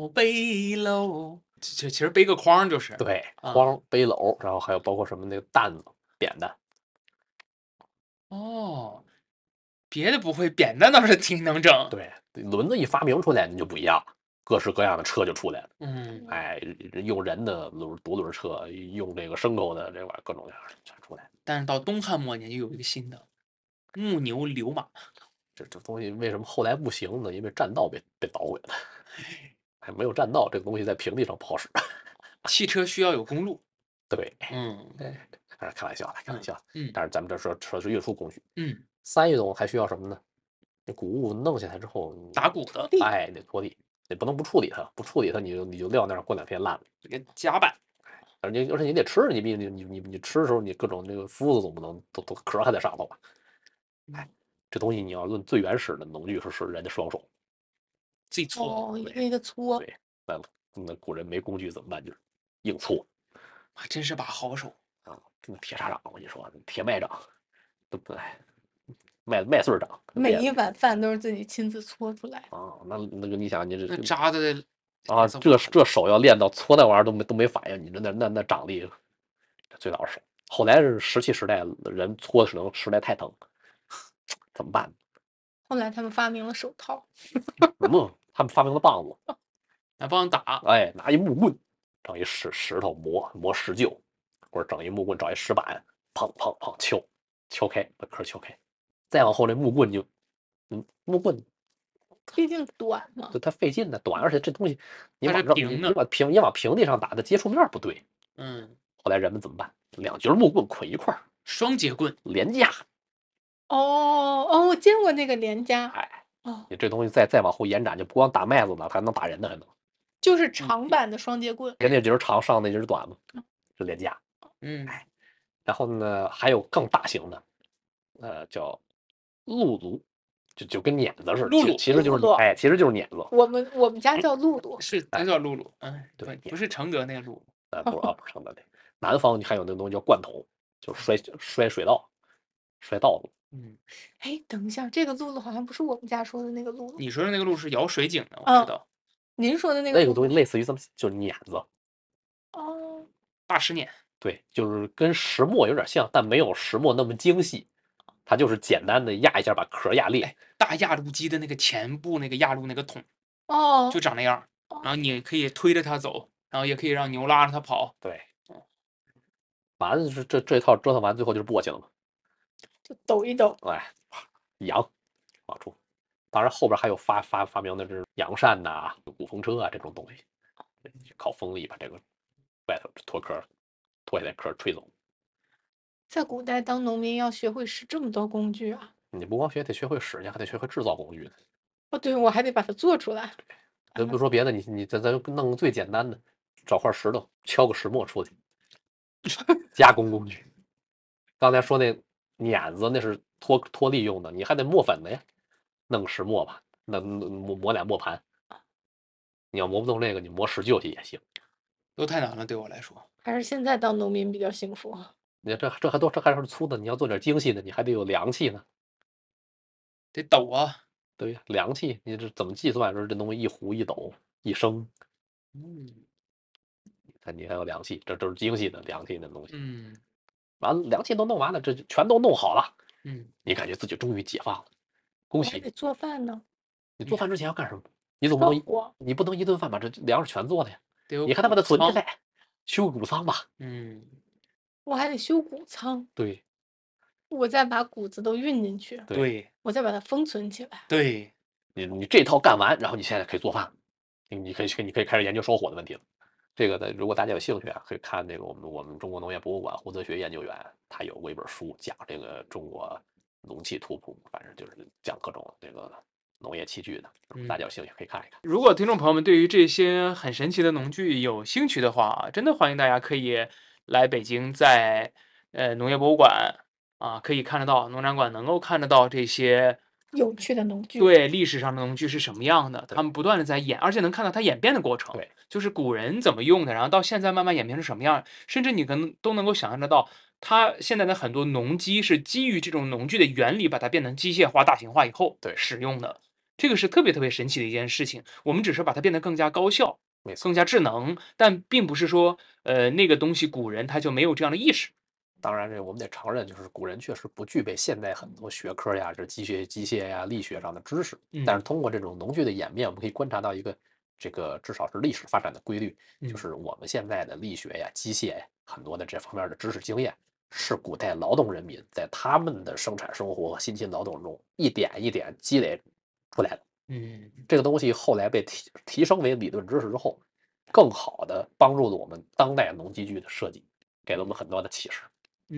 背篓，其实背个筐就是。 对， 啊筐、背篓，然后还有包括什么那个担子、扁担。 哦，别的不会，扁担倒是挺能整。 对，轮子一发明出来，你就不一样了，各式各样的车就出来了。 嗯， 哎，用人的独轮车，用这个牲口的这玩意儿各种各样的全出来了。 但是到东汉末年就有一个新的木牛流马。 这东西为什么后来不行呢？因为占道被捣毁了，还没有占道，这个东西在平地上不好使。 汽车需要有公路。 对， 嗯开玩笑的，开玩笑的。 嗯但是咱们这说的是运输工具。 嗯， 三运动还需要什么呢？这谷物弄下来之后， 打谷的哎，得拖地，你不能不处理它，不处理它你就撂那儿，过2天烂了。 这个夹板。 而且你得吃，你吃的时候，你各种那个麸子总不能都壳还在上头吧？哎，这东西你要论最原始的农具是人的双手。 自己搓。 一个一个搓。 对，那古人没工具怎么办？就是硬搓还真是把好手。 啊！那铁砂掌，我跟你说，铁麦掌，对不对？麦穗掌， 每一碗饭都是自己亲自搓出来啊！那个你想，你那这扎的啊，这手要练到搓那玩意儿都没反应，你这那掌力，最早是手。后来是石器时代，人搓的实在太疼，怎么办？ 后来他们发明了手套。 他们发明了棒子， 来帮人打。 哎，拿一木棍，整一石头磨石臼，或者整一木棍找一石板，砰砰砰敲开，把壳敲开。再往后这木棍就，木棍毕竟短嘛， 它费劲的，短，而且这东西你往平地上打的接触面不对。后来人们怎么办？2节木棍捆一块儿， 双节棍连架。 我见过那个连架。 哎，你这东西再往后延展，就不光打麦子了，还能打人的，还能。 就是长版的双节棍， 那节长，上那节短嘛，是连架。然后呢，还有更大型的，叫鹿足，就跟碾子似的，其实就是其实就是碾子。 我们家叫露露， 是都叫露露。 对， 不是承德那个露。 不是承德那。南方还有那个东西叫罐头，就是摔水道，摔道路。 哎，等一下，这个露露好像不是我们家说的那个露露。 你说的那个露是舀水井的，我知道。 您说的那个东西类似于就是碾子。 大石碾。 对，就是跟石磨有点像，但没有石磨那么精细，它就是简单的压一下把壳压裂。 大压路机的那个前部那个压路那个桶，就长那样，然后你可以推着它走，然后也可以让牛拉着它跑。 对，完了是这套折腾完，最后就是簸箕了嘛， 就抖一抖， 哎，扬往出。当然后边还有发明的是扬扇呐、鼓风车啊这种东西，靠风力把这个外头脱壳脱下来壳吹走。 在古代当农民要学会使这么多工具啊！ 你不光得学会使，你还得学会制造工具呢。 对，我还得把它做出来。 咱不说别的，咱弄个最简单的，找块石头敲个石磨出去，加工工具。刚才说那碾子那是脱粒用的，你还得磨粉的呀，弄个石磨吧，那磨俩磨盘。你要磨不动这个，你磨石臼去也行。 都太难了，对我来说。 还是现在当农民比较幸福。 你这还是粗的，你要做点精细的，你还得有量器呢， 得斗啊。 对呀，量器你这怎么计算？说这东西一壶一斗一升，你还有量器，这都是精细的量器的东西。完了，量器都弄完了，这全都弄好了。你感觉自己终于解放了，恭喜！ 得做饭呢。 你做饭之前要干什么？你总不能一顿饭把这粮食全做了呀？你还得把它存起来，修谷仓吧。 我还得修谷仓。 对。 我再把谷子都运进去。 对。 我再把它封存起来。 对。 你这套干完，然后你现在可以做饭，你可以开始研究烧火的问题了。这个呢，如果大家有兴趣啊，可以看这个我们中国农业博物馆胡泽学研究员，他有过一本书讲这个中国农器图谱，反正就是讲各种这个农业器具的，大家有兴趣可以看一看。 如果听众朋友们对于这些很神奇的农具有兴趣的话，真的欢迎大家可以来北京，在农业博物馆啊，可以看得到，农展馆能够看得到这些有趣的农具。 对，历史上的农具是什么样的，他们不断的在而且能看到它演变的过程。 对， 就是古人怎么用的，然后到现在慢慢演变成什么样，甚至你可能都能够想象得到，它现在的很多农机是基于这种农具的原理把它变成机械化、大型化以后使用的。 这个是特别特别神奇的一件事情。我们只是把它变得更加高效、 没错。 更加智能，但并不是说，那个东西古人他就没有这样的意识。 当然，这我们得承认，就是古人确实不具备现代很多学科呀，这机械呀、力学上的知识。但是通过这种农具的演变，我们可以观察到一个这个至少是历史发展的规律，就是我们现在的力学呀、机械呀，很多的这方面的知识经验，是古代劳动人民在他们的生产生活和辛勤劳动中一点一点积累出来的。这个东西后来被提升为理论知识之后，更好的帮助了我们当代农机具的设计，给了我们很多的启示。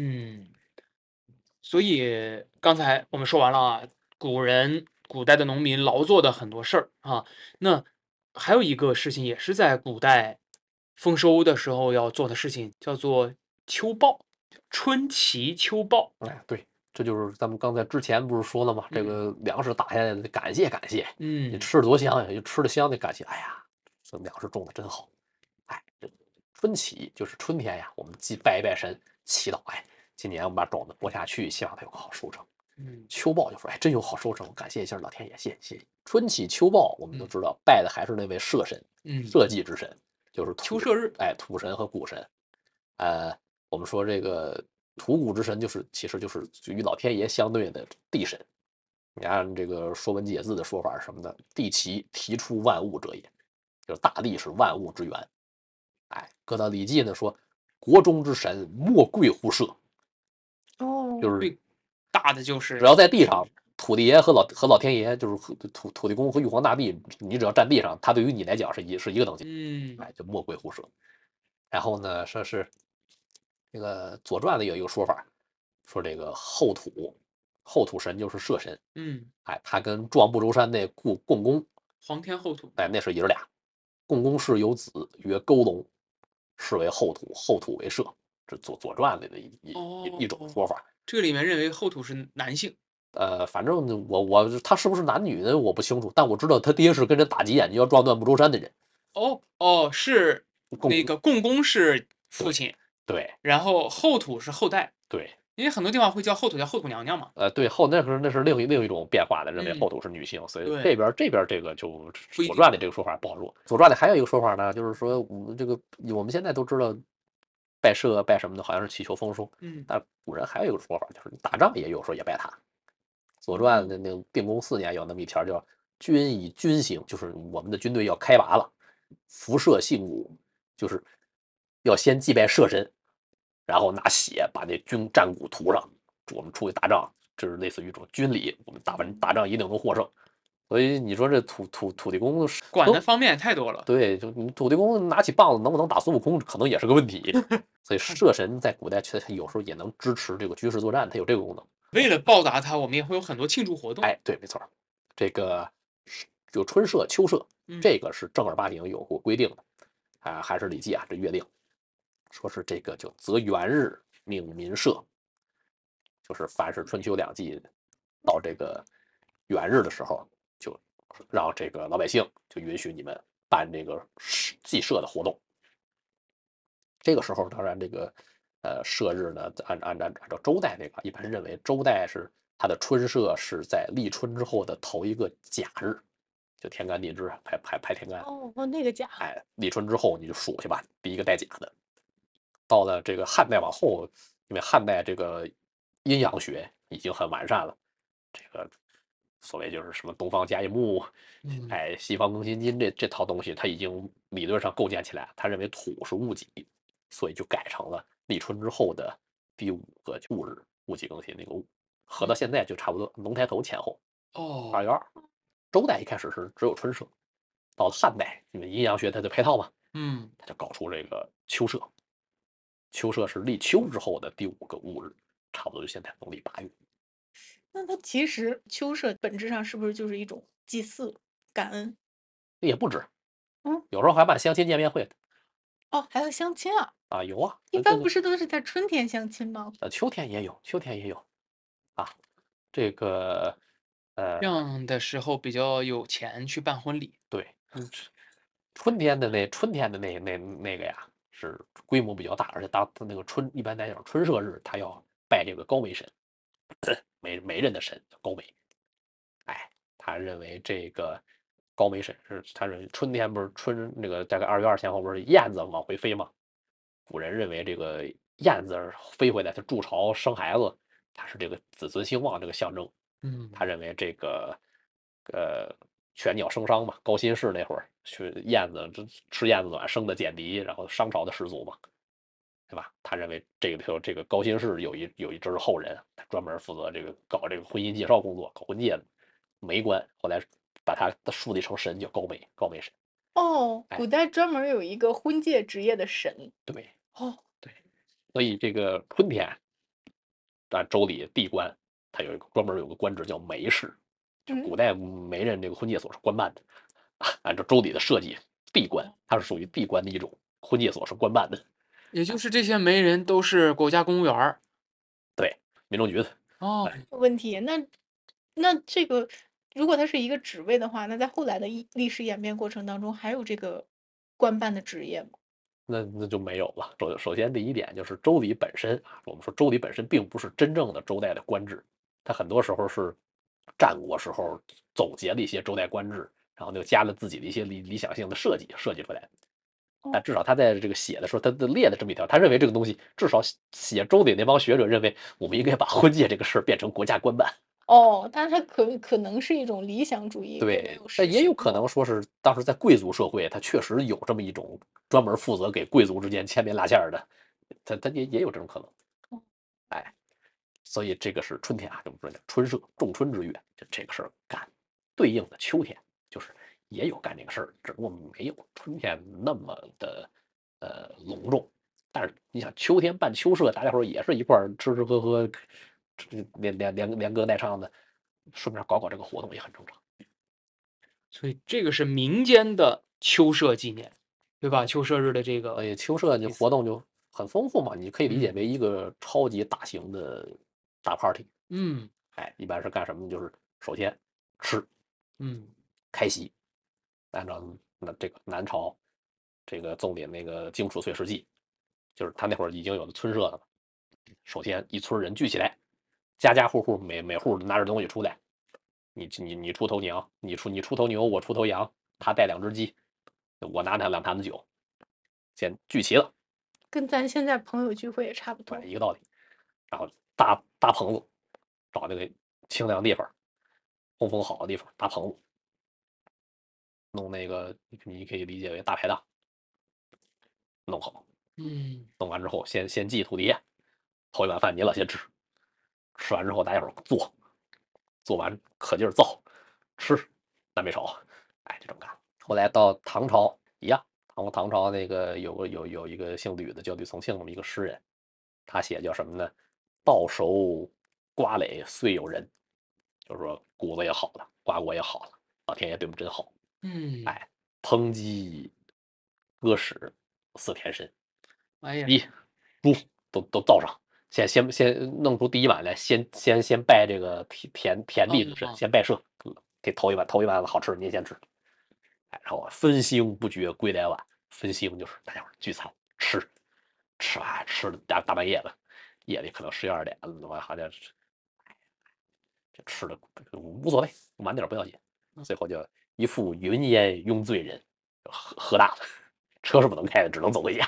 所以刚才我们说完了啊，古代的农民劳作的很多事儿啊，那还有一个事情也是在古代丰收的时候要做的事情，叫做秋报，春祈秋报。 哎，对，这就是咱们刚才之前不是说了吗？这个粮食打下来的，感谢感谢，你吃的多香呀，就吃的香的感谢。哎呀，这粮食种的真好。哎，这春祈就是春天呀，我们祭拜一拜神，祈祷，哎，今年我们把种子播下去，希望它有个好收成。秋报就说，哎，真有好收成，感谢一下老天爷，谢谢。春祈秋报，我们都知道拜的还是那位社神，社稷之神，就是秋社日， 哎，土神和谷神。我们说这个土谷之神其实就是与老天爷相对的地神。你按这个《说文解字》的说法是什么呢？地其提出万物者也，就是大地是万物之源。哎，搁到《礼记》呢说，国中之神莫贵乎社，就是最大的就是只要在地上，土地爷和老天爷，就是土地公和玉皇大帝，你只要站地上，他对于你来讲是一个等级。哎，就莫贵乎社。然后呢，说是这个《左传》里有一个说法，说这个后土神就是社神。哎，他跟壮不周山那共工， 皇天后土， 哎，那是爷儿俩。共工氏有子曰勾龙，是为后土，后土为社。这左传里的一种说法。 这个里面认为后土是男性。 反正他是不是男女的我不清楚，但我知道他爹是跟人打急眼就要撞断不周山的人。 是那个共工是父亲， 对， 然后后土是后代， 对， 因为很多地方会叫后土叫后土娘娘嘛。 对，那是另一种变化的，认为后土是女性，所以这边这个就左传的这个说法不好说。左传里还有一个说法呢，就是说我们现在都知道拜社拜什么的，好像是祈求丰收。但古人还有一个说法，就是打仗也有时候也拜他。左传的那个定公4年有那么一条叫“军以军行”，就是我们的军队要开拔了，辐射信武，就是要先祭拜社神，然后拿血把那战鼓涂上。我们出去打仗，这是类似于一种军礼，我们打仗一定能获胜。所以你说这土地公管的方面也太多了。 对，就你土地公拿起棒子能不能打孙悟空，可能也是个问题。所以社神在古代其实有时候也能支持这个军事作战，它有这个功能。 为了报答他，我们也会有很多庆祝活动。 哎，对，没错，这个有春社、秋社，这个是正儿八经有过规定的啊，还是《礼记》啊这约定，说是这个就择元日命民社，就是凡是春秋两季到这个元日的时候，就让这个老百姓就允许你们办这个祭社的活动。这个时候，当然这个社日呢，按照周代那个，一般认为周代是它的春社是在立春之后的头一个甲日，就天干地支排天干。 那个甲。 哎，立春之后你就数去吧，第一个带甲的。到了这个汉代往后，因为汉代这个阴阳学已经很完善了，这个所谓就是什么东方甲乙木，哎，西方庚辛金这套东西，它已经理论上构建起来。他认为土是戊己，所以就改成了立春之后的第5个戊日，戊己庚辛那个戊，合到现在就差不多龙抬头前后，2月2。周代一开始是只有春社，到了汉代，因为阴阳学它的配套嘛，他就搞出这个秋社。秋社是立秋之后的第5个戊日，差不多就现在农历8月。 那它其实秋社本质上是不是就是一种祭祀、感恩？ 也不止，有时候还办相亲见面会的。 还有相亲啊？ 啊，有啊， 一般不是都是在春天相亲吗？ 秋天也有，啊，这个这样的时候比较有钱去办婚礼。 对，春天的那个呀，是规模比较大，而且当那个一般来讲春社日，他要拜这个高媒神，媒人的神叫高媒。哎， 他认为这个高梅神是他认为春天不是那个大概2月2前后不是燕子往回飞吗？古人认为这个燕子飞回来，它筑巢生孩子，它是这个子孙兴旺这个象征。他认为这个犬鸟生商嘛，高辛氏那会儿去燕子吃燕子卵生的简狄，然后商朝的始祖嘛，对吧？他认为这个时候这个高辛氏有一支后人，他专门负责这个搞这个婚姻介绍工作，搞婚介的媒官，后来把他树立成神，叫高梅神。 哦， 哎古代专门有一个婚介职业的神。 对哦， 对，所以这个春天，按周礼地官，他专门有个官职叫媒氏，就古代媒人这个婚介所是官办的，按照周礼的设计，地官它是属于地官的一种，婚介所是官办的。 也就是这些媒人都是国家公务员儿。 对，民政局的。 哦， 问题，那这个如果它是一个职位的话，那在后来的历史演变过程当中，还有这个官办的职业吗？ 那就没有了。首先第一点就是周礼本身啊，我们说周礼本身并不是真正的周代的官制，它很多时候是战国时候总结了一些周代官制，然后就加了自己的一些理想性的设计出来的。但至少他在这个写的时候，他列的这么一条，他认为这个东西，至少写周礼那帮学者认为，我们应该把婚介这个事儿变成国家官办。 哦，但是它可能是一种理想主义，并没对， 有实但也有行过。 可能说是当时在贵族社会，他确实有这么一种专门负责给贵族之间牵连拉线的，他也有这种可能。哎，所以这个是春天啊，这么说叫春社，仲春之月，就这个事儿干。对应的秋天就是也有干这个事儿，只不过没有春天那么的隆重。但是你想秋天办秋社，大家伙儿也是一块儿吃吃喝喝，连歌带唱的，顺便搞搞这个活动也很正常。 所以这个是民间的秋社纪念，对吧？秋社日的这所个， 以秋社你活动就很丰富嘛，你可以理解嗯为一个超级大型的大 party。 嗯哎，一般是干什么呢？就是首先吃嗯开席，按照这个南朝这个宗里那个《荆楚岁时记》，就是他那会儿已经有了村社了嘛。首先一村人聚起来，家家户户每户拿着东西出来，你出头娘，你出头牛，我出头羊，他带2只鸡，我拿他2坛子酒，先聚齐了， 跟咱现在朋友聚会也差不多。 一个道理。然后搭棚子，找那个清凉地方，通风好的地方搭棚子，弄那个你可以理解为大排档，弄好，弄完之后先祭土地爷，头一碗饭你老先吃，吃完之后大家伙做完可劲儿造，吃南北朝，哎，就这么干。后来到唐朝一样，唐朝那个有一个姓吕的叫吕从庆这么一个诗人，他写叫什么呢？稻熟瓜累岁有人，就是说谷子也好了，瓜果也好了，老天爷对我们真好。哎，烹鸡鸽屎四田参， 哎呀， 鸡猪都造上，先弄出第一碗来，先拜这个田地之神，先拜社，给头一碗子好吃，您先吃。哎，然后分兴不绝归来晚，分兴就是大家伙聚餐吃完吃的大半夜的，夜里可能11、12点了，我好像是，这吃的无所谓，晚点不要紧。最后就一副云烟拥醉人，喝大了，车是不能开的，只能走回家。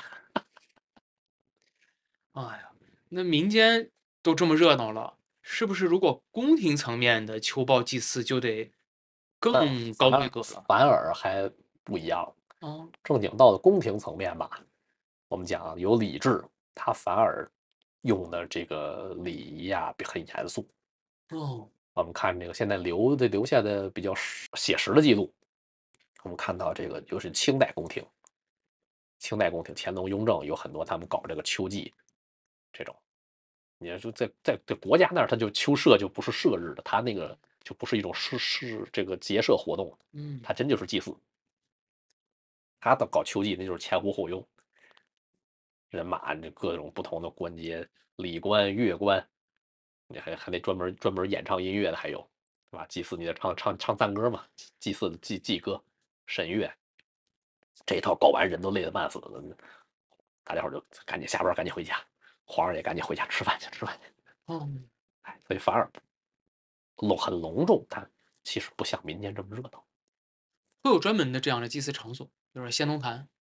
哎呀，那民间都这么热闹了，是不是如果宫廷层面的秋报祭祀就得更高规格了？ 反而还不一样。正经到了宫廷层面吧，我们讲有礼制，它反而用的这个礼仪啊很严肃。我们看这个现在留下的比较写实的记录，我们看到这个就是清代宫廷，乾隆、雍正有很多他们搞这个秋季这种。你要说在国家那儿，他就秋社就不是社日的，他那个就不是一种这个结社活动，他真就是祭祀。他的搞秋季那就是前呼后拥，人马这各种不同的官阶，礼官、乐官，你还得专门演唱音乐的，还有，对吧？祭祀你得唱赞歌嘛，祭祀的祭歌、审乐，这一套搞完人都累得半死了，大家伙就赶紧下班赶紧回家，皇上也赶紧回家吃饭去。哎，所以反而很隆重， 其实不像民间这么热闹。 会有专门的这样的祭祀场所，比如说仙农坛。